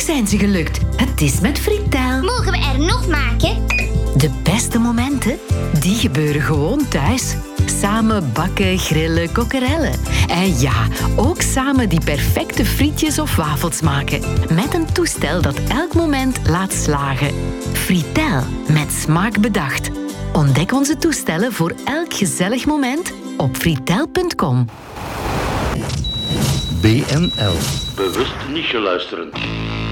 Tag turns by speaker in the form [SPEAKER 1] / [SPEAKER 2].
[SPEAKER 1] zijn ze gelukt. Het is met Fritel.
[SPEAKER 2] Mogen we er nog maken?
[SPEAKER 1] De beste momenten, die gebeuren gewoon thuis. Samen bakken, grillen, kokkerellen. En ja, ook samen die perfecte frietjes of wafels maken. Met een toestel dat elk moment laat slagen. Fritel, met smaak bedacht. Ontdek onze toestellen voor elk gezellig moment op fritel.com.
[SPEAKER 3] BNL. Bewust niet geluisteren.